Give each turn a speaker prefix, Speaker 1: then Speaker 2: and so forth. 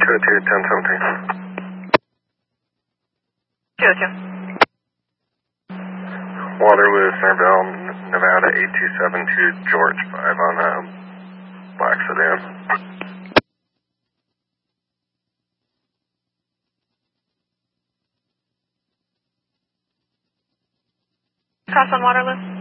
Speaker 1: 202.
Speaker 2: Waterloo, Centerville, Nevada 8272, George 5 on black sedan.
Speaker 1: Cross on Waterloo.